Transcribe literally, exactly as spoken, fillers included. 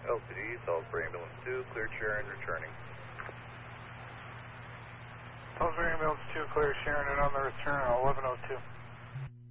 L P D, Salisbury Ambulance two, clear Sharon, returning. Salisbury Ambulance two, clear Sharon, and on the return, eleven oh two.